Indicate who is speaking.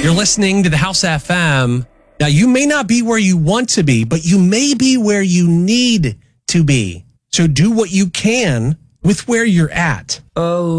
Speaker 1: You're listening to the House FM. Now, you may not be where you want to be, but you may be where you need to be. So do what you can with where you're at.
Speaker 2: Oh.